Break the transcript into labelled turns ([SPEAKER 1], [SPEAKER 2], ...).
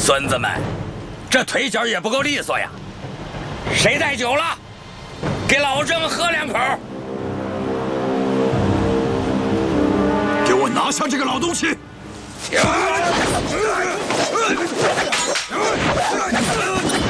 [SPEAKER 1] 孙子们，这腿脚也不够利索呀！谁带酒了？给老郑喝2口。
[SPEAKER 2] 给我拿下这个老东西！
[SPEAKER 3] 啊！